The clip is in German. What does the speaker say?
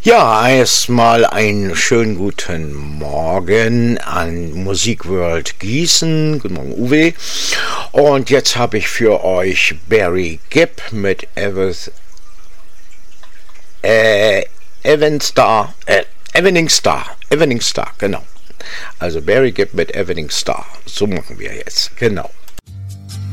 Ja, erstmal einen schönen guten Morgen an Musikworld Gießen. Guten Morgen, Uwe. Und jetzt habe ich für euch Barry Gibb mit Evening Star, genau. Also Barry Gibb mit Evening Star. So machen wir jetzt, genau.